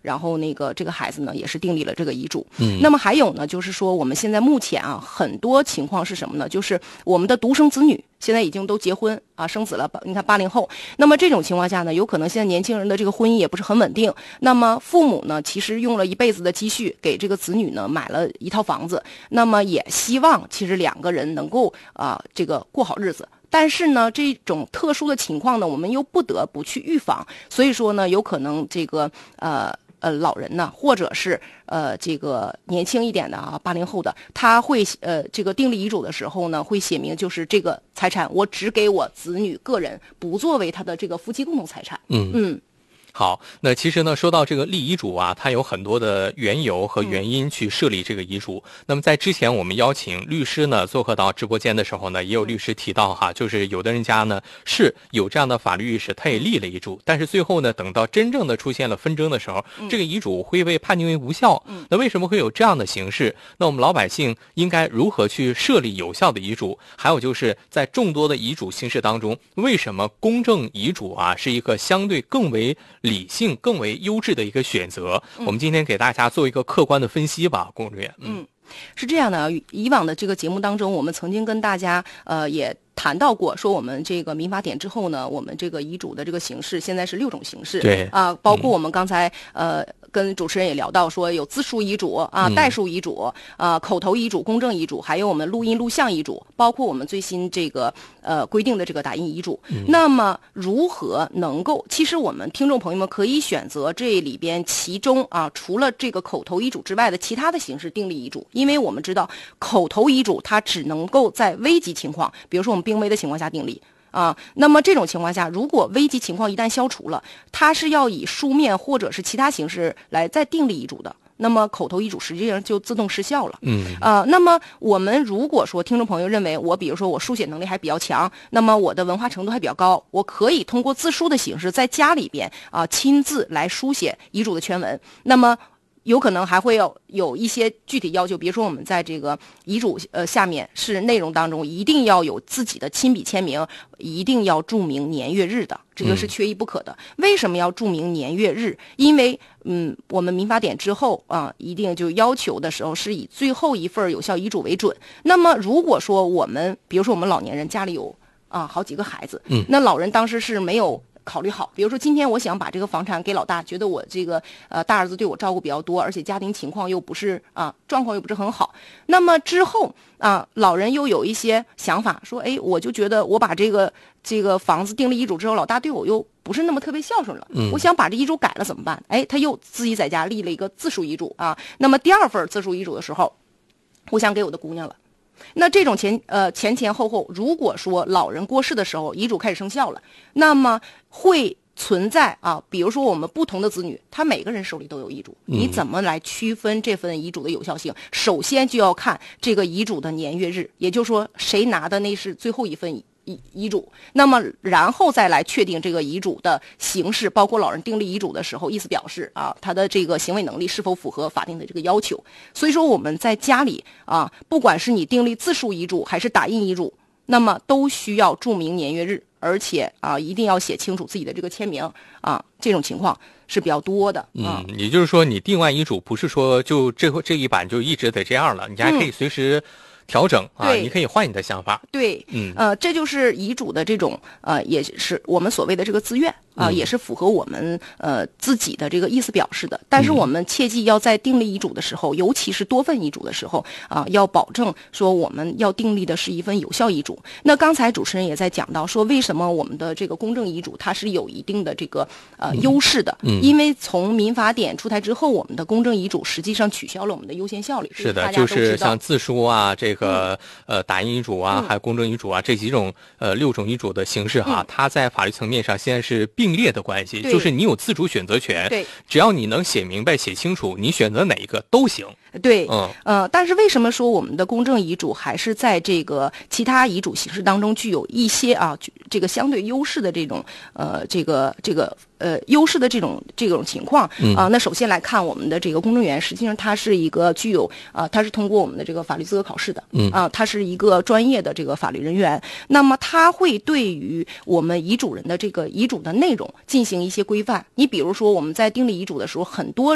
然后这个孩子呢也是订立了这个遗嘱。那么还有呢，就是说我们现在目前啊，很多情况是什么呢？就是我们的独生子女现在已经都结婚啊，生子了。你看80后，那么这种情况下呢，有可能现在年轻人的这个婚姻也不是很稳定。那么父母呢，其实用了一辈子的积蓄给这个子女呢买了一套房子，那么也希望其实2个人能够这个过好日子。但是呢，这种特殊的情况呢，我们又不得不去预防。所以说呢，有可能这个老人呢，或者是这个年轻一点的啊，80后的，他会这个订立遗嘱的时候呢，会写明就是这个财产我只给我子女个人，不作为他的这个夫妻共同财产。 好，那其实呢，说到这个立遗嘱啊，它有很多的缘由和原因去设立这个遗嘱。那么在之前我们邀请律师呢做客到直播间的时候呢，也有律师提到哈，就是有的人家呢是有这样的法律意识，他也立了遗嘱，但是最后呢，等到真正的出现了纷争的时候，这个遗嘱会被判定为无效。那为什么会有这样的形式？那我们老百姓应该如何去设立有效的遗嘱？还有就是在众多的遗嘱形式当中，为什么公证遗嘱啊是一个相对更为理性更为优质的一个选择？我们今天给大家做一个客观的分析吧，龚主任。 是这样的，以往的这个节目当中，我们曾经跟大家也谈到过，说我们这个民法典之后呢，我们这个遗嘱的这个形式现在是6种形式。 对包括我们刚才跟主持人也聊到说，有自书遗嘱啊、代书遗嘱口头遗嘱、公证遗嘱，还有我们录音录像遗嘱，包括我们最新这个规定的这个打印遗嘱。那么如何能够，其实我们听众朋友们可以选择这里边其中除了这个口头遗嘱之外的其他的形式订立遗嘱，因为我们知道口头遗嘱它只能够在危急情况，比如说我们病危的情况下订立。那么这种情况下，如果危急情况一旦消除了，它是要以书面或者是其他形式来再订立遗嘱的，那么口头遗嘱实际上就自动失效了。那么我们如果说听众朋友认为我比如说我书写能力还比较强，那么我的文化程度还比较高，我可以通过自书的形式在家里边亲自来书写遗嘱的全文。那么有可能还会有一些具体要求，比如说我们在这个遗嘱下面是内容当中一定要有自己的亲笔签名，一定要注明年月日的，这个是缺一不可的。为什么要注明年月日？因为我们民法典之后一定就要求的时候是以最后一份有效遗嘱为准。那么如果说我们比如说我们老年人家里有好几个孩子，那老人当时是没有考虑好，比如说今天我想把这个房产给老大，觉得我这个大儿子对我照顾比较多，而且家庭情况又不是状况又不是很好。那么之后老人又有一些想法，说我就觉得我把这个房子订了遗嘱之后，老大对我又不是那么特别孝顺了，我想把这遗嘱改了怎么办？他又自己在家立了一个自书遗嘱那么第2份自书遗嘱的时候，我想给我的姑娘了。那这种前后，如果说老人过世的时候遗嘱开始生效了，那么会存在比如说我们不同的子女，他每个人手里都有遗嘱，你怎么来区分这份遗嘱的有效性？首先就要看这个遗嘱的年月日，也就是说谁拿的那是最后一份遗嘱，那么然后再来确定这个遗嘱的形式，包括老人订立遗嘱的时候意思表示他的这个行为能力是否符合法定的这个要求。所以说我们在家里不管是你订立自书遗嘱还是打印遗嘱，那么都需要注明年月日，而且一定要写清楚自己的这个签名这种情况是比较多的。 也就是说你订完遗嘱不是说就这一版就一直得这样了，你还可以随时调整你可以换你的想法。 对，这就是遗嘱的这种也是我们所谓的这个自愿也是符合我们自己的这个意思表示的。但是我们切记要在订立遗嘱的时候，尤其是多份遗嘱的时候要保证说我们要订立的是一份有效遗嘱。那刚才主持人也在讲到说，为什么我们的这个公证遗嘱它是有一定的这个优势的，因为从民法典出台之后，我们的公证遗嘱实际上取消了我们的优先效力。 是的，就是像自书这个打印遗嘱还有公证遗嘱这几种6种遗嘱的形式它在法律层面上现在是并列的关系，就是你有自主选择权。 对， 只要你能写明白写清楚，你选择哪一个都行。 对，但是为什么说我们的公证遗嘱还是在这个其他遗嘱形式当中具有一些这个相对优势的这种优势的这种情况那首先来看我们的这个公证员，实际上它是一个具有它是通过我们的这个法律资格考试的它是一个专业的这个法律人员。那么它会对于我们遗嘱人的这个遗嘱的内容进行一些规范。你比如说我们在订立遗嘱的时候，很多